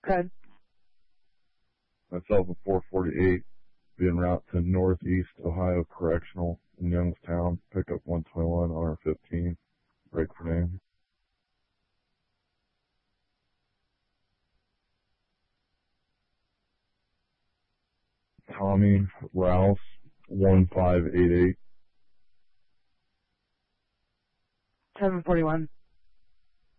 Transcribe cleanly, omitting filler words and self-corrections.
Good. Myself at 448, being route to Northeast Ohio Correctional in Youngstown, pickup 121, R15, break for name. Tommy Rouse, 1588. 741.